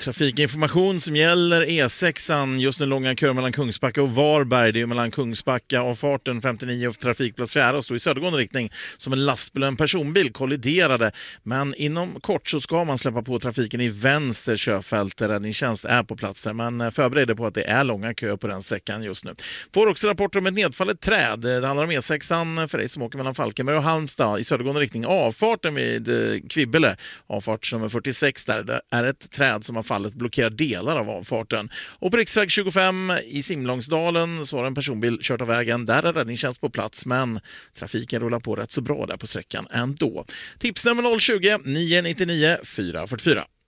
Trafikinformation som gäller E6an. Just nu långa köer mellan Kungsbacka och Varberg. Det är mellan Kungsbacka och farten 59 och trafikplats 4 och står i södergående riktning som en lastbil och en personbil kolliderade. Men inom kort så ska man släppa på trafiken i vänster körfält. Räddningstjänst är på plats där, men förbereder på att det är långa köer på den sträckan just nu. Får också rapporter om ett nedfallet träd. Det handlar om E6an för dig som åker mellan Falkenberg och Halmstad i södergående riktning. Avfarten vid Kvibbele, avfart nummer 46 där är ett träd som har fallet blockerar delar av avfarten. Och på riksväg 25 i Simlångsdalen så har en personbil kört av vägen. Där är räddningstjänst på plats, men trafiken rullar på rätt så bra där på sträckan ändå. Tipsnummer 020 999 444.